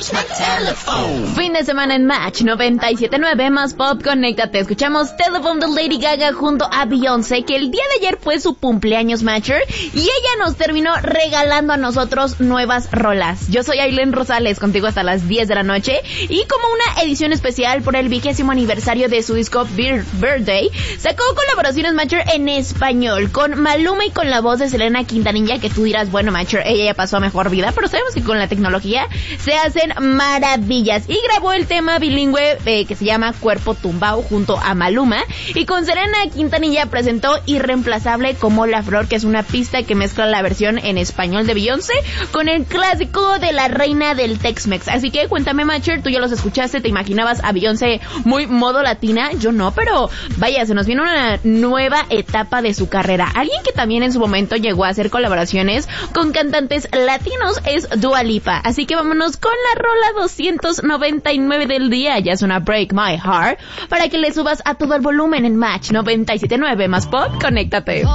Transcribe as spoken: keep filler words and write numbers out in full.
Fin de semana en Match noventa y siete punto nueve más Pop, conéctate. Escuchamos Telephone de Lady Gaga junto a Beyoncé, que el día de ayer fue su cumpleaños, Matcher, y ella nos terminó regalando a nosotros nuevas rolas. Yo soy Aileen Rosales, contigo hasta las diez de la noche, y como una edición especial por el vigésimo aniversario de su disco Bir- Birthday, sacó colaboraciones, Matcher, en español, con Maluma y con la voz de Selena Quintanilla, que tú dirás, bueno, Matcher, ella ya pasó a mejor vida, pero sabemos que con la tecnología se hacen maravillas, y grabó el tema bilingüe eh, que se llama Cuerpo Tumbao junto a Maluma, y con Selena Quintanilla presentó Irreemplazable como la flor, que es una pista que mezcla la versión en español de Beyoncé con el clásico de la reina del Tex-Mex. Así que cuéntame, Matcher, tú ya los escuchaste, ¿te imaginabas a Beyoncé muy modo latina? Yo no, pero vaya, se nos viene una nueva etapa de su carrera. Alguien que también en su momento llegó a hacer colaboraciones con cantantes latinos es Dua Lipa. Así que vámonos con la rola doscientos noventa y nueve del día, ya es una Break My Heart, para que le subas a todo el volumen en Match noventa y siete punto nueve más Pop, conéctate.